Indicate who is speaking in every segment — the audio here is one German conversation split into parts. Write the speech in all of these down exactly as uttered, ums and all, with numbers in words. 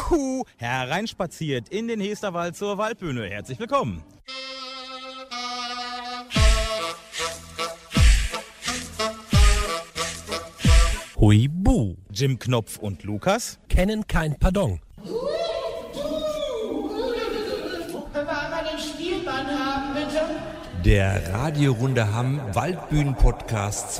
Speaker 1: Juhu, hereinspaziert in den Hesterwald zur Waldbühne. Herzlich willkommen.
Speaker 2: Huibu.
Speaker 1: Jim Knopf und Lukas
Speaker 2: kennen kein Pardon.
Speaker 3: Können wir einmal den Spielmann haben, bitte?
Speaker 2: Der Radiorunde Hamm Waldbühnen-Podcast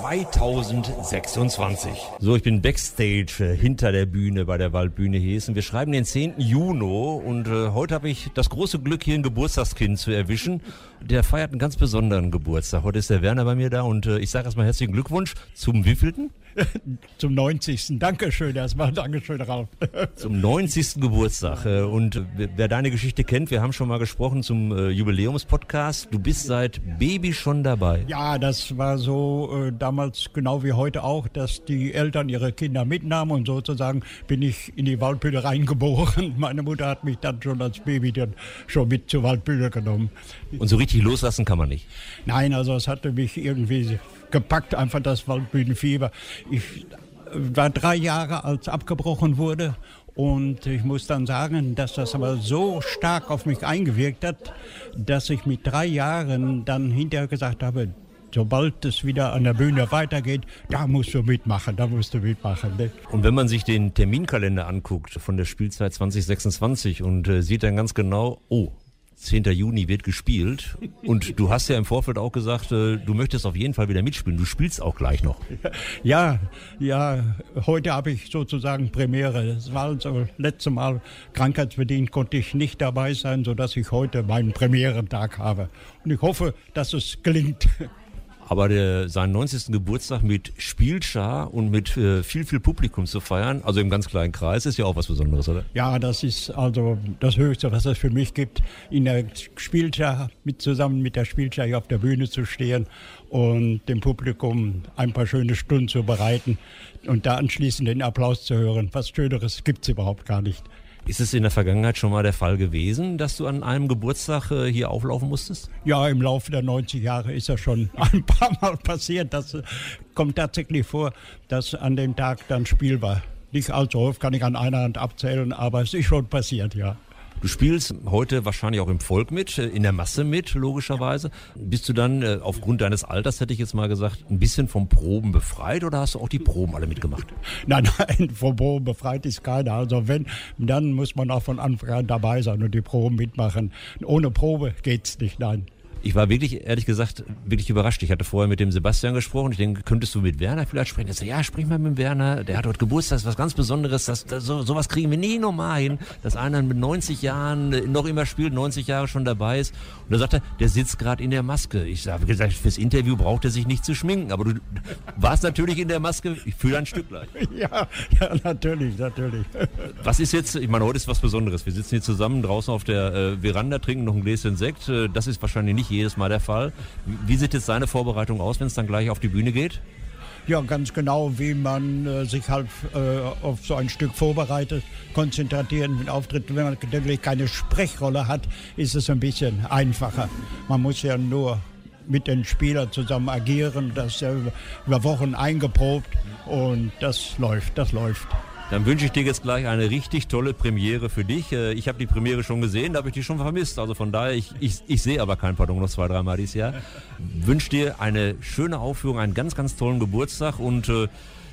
Speaker 2: zweitausendsechsundzwanzig. So, ich bin Backstage äh, hinter der Bühne bei der Waldbühne Hessen. Wir schreiben den zehnten Juni und äh, heute habe ich das große Glück, hier ein Geburtstagskind zu erwischen. Der feiert einen ganz besonderen Geburtstag. Heute ist der Werner bei mir da und äh, ich sage erstmal herzlichen Glückwunsch zum wievielten?
Speaker 4: Zum neunzigsten Dankeschön erstmal, Dankeschön, Ralf.
Speaker 2: Zum neunzigsten Geburtstag. Und wer deine Geschichte kennt, wir haben schon mal gesprochen zum Jubiläumspodcast. Du bist seit Baby schon dabei.
Speaker 4: Ja, das war so äh, damals genau wie heute auch, dass die Eltern ihre Kinder mitnahmen und sozusagen bin ich in die Waldbühne reingeboren. Meine Mutter hat mich dann schon als Baby dann schon mit zur Waldbühne genommen.
Speaker 2: Und so richtig loslassen kann man nicht?
Speaker 4: Nein, also es hatte mich irgendwie gepackt, einfach das Waldbühnenfieber. Ich war drei Jahre, als abgebrochen wurde und ich muss dann sagen, dass das aber so stark auf mich eingewirkt hat, dass ich mit drei Jahren dann hinterher gesagt habe, sobald es wieder an der Bühne weitergeht, da musst du mitmachen, da musst du mitmachen. Ne?
Speaker 2: Und wenn man sich den Terminkalender anguckt von der Spielzeit zwanzig sechsundzwanzig und äh, sieht dann ganz genau, oh, zehnten Juni wird gespielt und du hast ja im Vorfeld auch gesagt, äh, du möchtest auf jeden Fall wieder mitspielen. Du spielst auch gleich noch.
Speaker 4: Ja, ja, heute habe ich sozusagen Premiere. Das war also letztes Mal krankheitsbedingt, konnte ich nicht dabei sein, sodass ich heute meinen Premierentag habe. Und ich hoffe, dass es gelingt.
Speaker 2: Aber der, seinen neunzigsten Geburtstag mit Spielschar und mit äh, viel, viel Publikum zu feiern, also im ganz kleinen Kreis, ist ja auch was Besonderes, oder?
Speaker 4: Ja, das ist also das Höchste, was es für mich gibt, in der Spielschar, mit, zusammen mit der Spielschar hier auf der Bühne zu stehen und dem Publikum ein paar schöne Stunden zu bereiten und da anschließend den Applaus zu hören. Was Schöneres gibt es überhaupt gar nicht.
Speaker 2: Ist es in der Vergangenheit schon mal der Fall gewesen, dass du an einem Geburtstag äh, hier auflaufen musstest?
Speaker 4: Ja, im Laufe der neunzig Jahre ist das schon ein paar Mal passiert. Das äh, kommt tatsächlich vor, dass an dem Tag dann Spiel war. Nicht allzu häufig, kann ich an einer Hand abzählen, aber es ist schon passiert, ja.
Speaker 2: Du spielst heute wahrscheinlich auch im Volk mit, in der Masse mit, logischerweise. Bist du dann äh, aufgrund deines Alters, hätte ich jetzt mal gesagt, ein bisschen vom Proben befreit oder hast du auch die Proben alle mitgemacht?
Speaker 4: Nein, nein, vom Proben befreit ist keiner. Also wenn, dann muss man auch von Anfang an dabei sein und die Proben mitmachen. Ohne Probe geht's nicht, nein.
Speaker 2: Ich war wirklich, ehrlich gesagt, wirklich überrascht. Ich hatte vorher mit dem Sebastian gesprochen. Ich denke, könntest du mit Werner vielleicht sprechen? Er sagte, ja, sprich mal mit Werner. Der hat heute Geburtstag, das ist was ganz Besonderes. Das, das, so, sowas kriegen wir nie normal hin, dass einer mit neunzig Jahren noch immer spielt, neunzig Jahre schon dabei ist. Und da sagt er, der sitzt gerade in der Maske. Ich habe gesagt, fürs Interview braucht er sich nicht zu schminken. Aber du warst natürlich in der Maske. Ich fühle ein Stück gleich.
Speaker 4: Ja, ja, natürlich, natürlich.
Speaker 2: Was ist jetzt, ich meine, heute ist was Besonderes. Wir sitzen hier zusammen draußen auf der äh, Veranda, trinken noch ein Gläschen Sekt. Äh, das ist wahrscheinlich nicht jedes Mal der Fall. Wie sieht jetzt seine Vorbereitung aus, wenn es dann gleich auf die Bühne geht?
Speaker 4: Ja, ganz genau, wie man äh, sich halt äh, auf so ein Stück vorbereitet, konzentrieren mit Auftritten. Wenn man natürlich keine Sprechrolle hat, ist es ein bisschen einfacher. Man muss ja nur mit den Spielern zusammen agieren, das ist ja über Wochen eingeprobt und das läuft, das läuft.
Speaker 2: Dann wünsche ich dir jetzt gleich eine richtig tolle Premiere für dich. Ich habe die Premiere schon gesehen, da habe ich die schon vermisst. Also von daher, ich, ich, ich sehe aber kein Pardon noch zwei, dreimal dieses Jahr. Wünsche dir eine schöne Aufführung, einen ganz, ganz tollen Geburtstag und äh,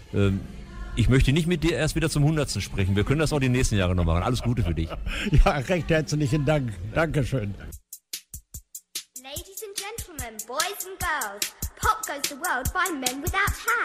Speaker 2: ich möchte nicht mit dir erst wieder zum hundertsten sprechen. Wir können das auch die nächsten Jahre noch machen. Alles Gute für dich.
Speaker 4: Ja, recht herzlichen Dank. Dankeschön.
Speaker 5: Ladies and gentlemen, boys and girls, pop goes the world by men without hats.